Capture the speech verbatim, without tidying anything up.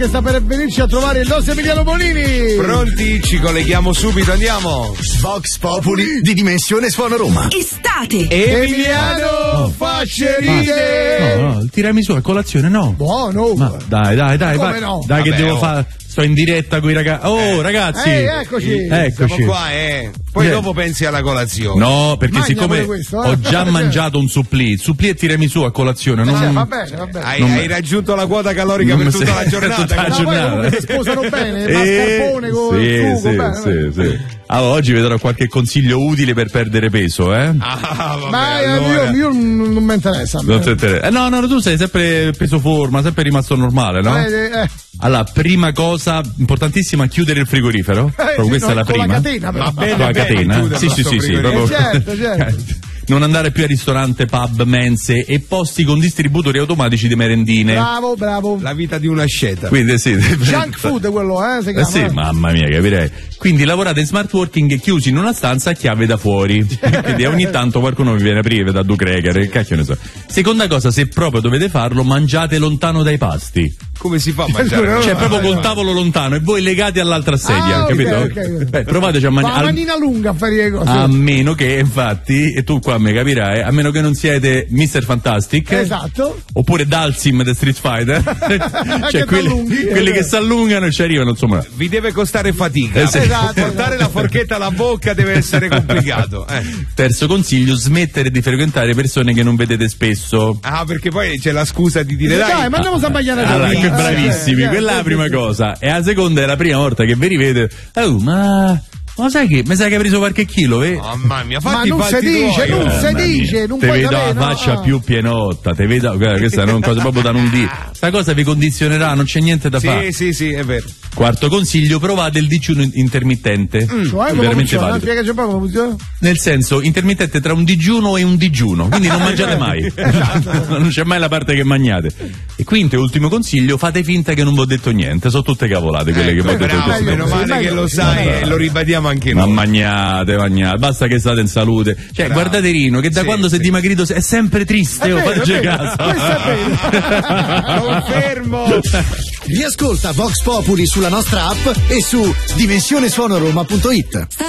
che sta per venirci a trovare il nostro Emiliano Bonini. Pronti? Ci colleghiamo subito, andiamo. Vox Populi di Dimensione Suono Roma. Estate. Emiliano oh. Facce ride. No, no, il tiramisù a colazione no. Buono. Ma dai, dai, dai, come vai. no? Dai, Vabbè, che devo oh. fare. Sto in diretta con i ragazzi. Oh, eh. ragazzi. Ehi, eccoci. Eccoci. Siamo qua, eh. Poi Eh. dopo pensi alla colazione. No, perché Magna siccome pure questo, eh. ho già mangiato un supplì, supplì e tiramisù a colazione, non... Eh, va bene, va bene. Hai, Non- hai raggiunto la quota calorica non per mi tutta sei- la giornata. tutta la No, poi giornata. comunque si sposano bene, Eh, mascarpone con sì, il sugo, sì, bene, sì, sì. Allora, oggi vedrò qualche consiglio utile per perdere peso, eh? Ah, vabbè, Ma eh, allora. io, io non non mi interessa. a me. Non ti interessa. Eh, no, no, tu sei sempre preso forma, sempre rimasto normale, no? Eh, eh, Allora, prima cosa importantissima, chiudere il frigorifero. eh, Proprio sì, questa no, è la con prima. la catena, però. Ma bene, Con la bene, catena? chiuderlo Sì, sì, sto sì, sì, frigorifero. proprio. Eh, certo, certo. Non andare più a ristoranti, pub, mense e posti con distributori automatici di merendine. Bravo, bravo. La vita di una sceta. Quindi sì. Junk food quello, eh, si Eh chiama. sì, eh. mamma mia, capirei. Quindi lavorate in smart working chiusi in una stanza a chiave da fuori. Quindi ogni tanto qualcuno vi viene a aprire da due cracker, che cacchio ne so. Seconda cosa, se proprio dovete farlo, mangiate lontano dai pasti. Come si fa a mangiare? Cioè, proprio no, col no. tavolo lontano e voi legati all'altra sedia, Ah, ok, capito? ok, ok. Beh, provateci a Ma la mangiare. manina lunga a fare le cose. A meno che, infatti, e tu qua mi capirai, a meno che non siete mister Fantastic. Esatto. Oppure Dalsim da Street Fighter. Che cioè quelli, t'allunghi, quelli eh. che si allungano e ci arrivano, insomma. Vi deve costare fatica. Eh, sì. Esatto, Portare esatto. la forchetta alla bocca deve essere complicato. Eh. Terzo consiglio, smettere di frequentare persone che non vedete spesso. Ah, perché poi c'è la scusa di dire dai. Dai, ma andiamo a mangiare Allora, giorni. che Eh, bravissimi, eh, quella è la eh, prima sì, sì. cosa. E la seconda è la prima volta che vi rivede. Oh, ma. Ma sai che? Mi sa che hai preso qualche chilo, eh? Mamma mia, Ma fatti non i si fatti dice, tuoi. non Eh. si Mamma dice, mia. non Te puoi vedo sapere, la no? faccia Ah. più pienotta, te vedo, guarda, questa è una cosa proprio da non dire. Sta cosa vi condizionerà, non c'è niente da fare. Sì, sì, sì, è vero. Quarto consiglio, provate il digiuno intermittente. Cioè, come Veramente funziona? valido. Spiegaci un po' come funziona. Nel senso, intermittente tra un digiuno e un digiuno, quindi non mangiate mai. Non c'è mai la parte che mangiate. E quinto e ultimo consiglio, fate finta che non vi ho detto niente, sono tutte cavolate quelle che vi ho detto. Bravo, in questo meno momento. male che lo sai e lo ribadiamo anche Ma noi. magnate, magnate, basta che state in salute. Cioè, Bravo. guardate Rino, che da Sì, quando sì. si è dimagrito è sempre triste, È oh, vero, faccia è vero. caso. Questo è vero. Confermo. Riascolta Vox Populi sulla nostra app e su dimensionesuonoroma punto it.